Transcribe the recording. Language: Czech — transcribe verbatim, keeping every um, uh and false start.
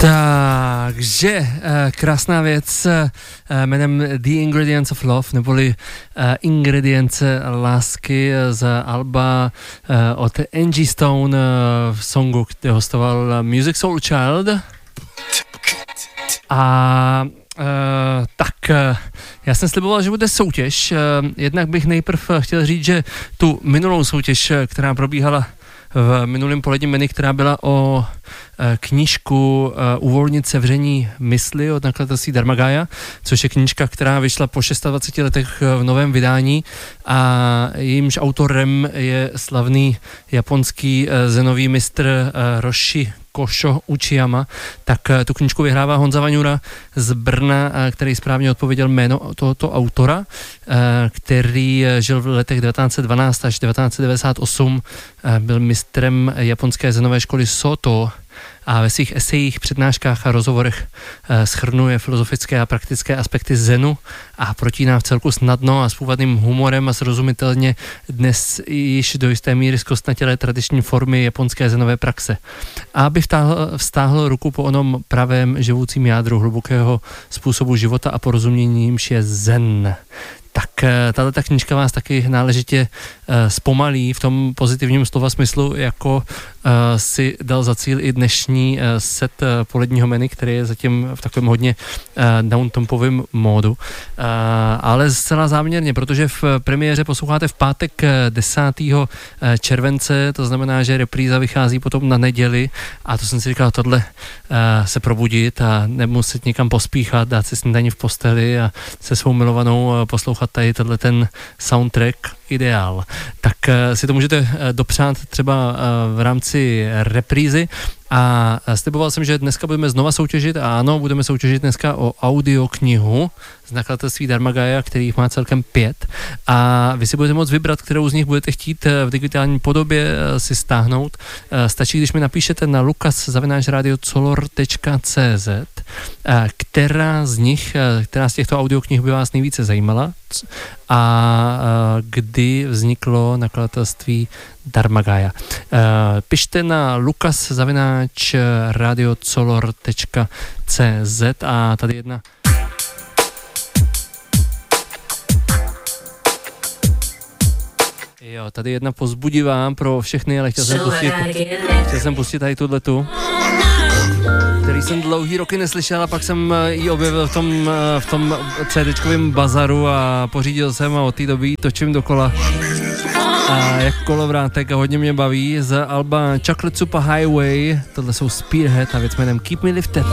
Takže krásná věc jménem The Ingredients of Love, neboli ingredience lásky z alba od Angie Stone v songu, kde hostoval Musiq Soulchild. A Uh, tak uh, já jsem sliboval, že bude soutěž. Uh, jednak bych nejprv chtěl říct, že tu minulou soutěž, která probíhala v minulém poledním menu, která byla o uh, knížku uh, Uvolnit sevření mysli od nakladatelství Dharmagaya, což je knížka, která vyšla po dvaceti šesti letech v novém vydání a jejímž autorem je slavný japonský uh, zenový mistr uh, Roshi Kosho Uchiyama, tak tu knížku vyhrává Honza Vaňura z Brna, který správně odpověděl jméno tohoto autora, který žil v letech devatenáct set dvanáct až devatenáct set devadesát osm, byl mistrem japonské zenové školy Soto a ve svých esejích, přednáškách a rozhovorech shrnuje filozofické a praktické aspekty zenu a protíná v celku snadno a s původným humorem a srozumitelně dnes již do jisté míry zkostnatělé tradiční formy japonské zenové praxe. A aby vtáhl, vztáhl ruku po onom pravém živoucím jádru hlubokého způsobu života a porozumění, jímž je zen. Tak tato knížka vás taky náležitě uh, zpomalí v tom pozitivním slova smyslu, jako uh, si dal za cíl i dnešní uh, set uh, poledního menu, který je zatím v takovém hodně uh, downtempovém módu. Uh, ale zcela záměrně, protože v premiéře posloucháte v pátek desátého července, to znamená, že repríza vychází potom na neděli a to jsem si říkal, tohle uh, se probudit a nemuset někam pospíchat, dát si snídaní v posteli a se svou milovanou uh, poslouchat tady tenhle ten soundtrack ideál. Tak uh, si to můžete uh, dopřát třeba uh, v rámci reprízy a sliboval jsem, že dneska budeme znova soutěžit a ano, budeme soutěžit dneska o audioknihu z nakladatelství Dharmagaya, kterých má celkem pět a vy si budete moct vybrat, kterou z nich budete chtít v digitální podobě si stáhnout. Stačí, když mi napíšete na lukas zavináč radio color tečka cé zet, která z nich, která z těchto audioknih by vás nejvíce zajímala a kdy vzniklo nakladatelství Dharmagaya. Pište na lukas zavináč radio color tečka cé zet a tady jedna Jo, tady jedna pozbudivá pro všechny, ale chtěl jsem pustit, chtěl jsem pustit tady tuhletu, který jsem dlouhý roky neslyšel a pak jsem ji objevil v tom, v tom CDčkovém bazaru a pořídil jsem a od té doby točím dokola. A jak kolovrátek a hodně mě baví z alba Chocolate Super Highway, tohle jsou Spearhead a věc jménem Keep Me Lifted.